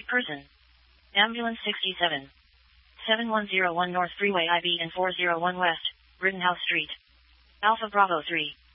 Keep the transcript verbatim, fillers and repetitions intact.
Person. Ambulance sixty-seven. seven one zero one North Freeway I B and four zero one West, Rittenhouse Street. Alpha Bravo three.